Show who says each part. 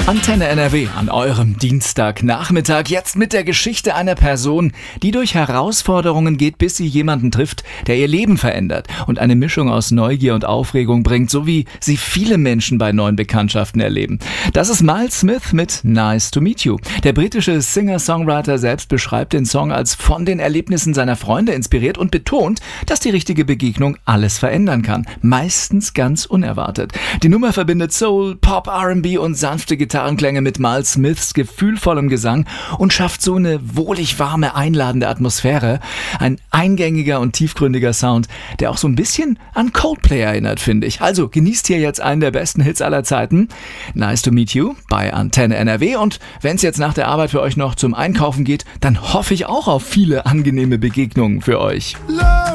Speaker 1: Antenne NRW an eurem Dienstagnachmittag. Jetzt mit der Geschichte einer Person, die durch Herausforderungen geht, bis sie jemanden trifft, der ihr Leben verändert und eine Mischung aus Neugier und Aufregung bringt, so wie sie viele Menschen bei neuen Bekanntschaften erleben. Das ist Miles Smith mit Nice to Meet You. Der britische Singer-Songwriter selbst beschreibt den Song als von den Erlebnissen seiner Freunde inspiriert und betont, dass die richtige Begegnung alles verändern kann. Meistens ganz unerwartet. Die Nummer verbindet Soul, Pop, R&B und sanfte Gitarrenklänge mit Miles Smiths gefühlvollem Gesang und schafft so eine wohlig warme, einladende Atmosphäre. Ein eingängiger und tiefgründiger Sound, der auch so ein bisschen an Coldplay erinnert, finde ich. Also genießt hier jetzt einen der besten Hits aller Zeiten. Nice to Meet You bei Antenne NRW. Und wenn es jetzt nach der Arbeit für euch noch zum Einkaufen geht, dann hoffe ich auch auf viele angenehme Begegnungen für euch.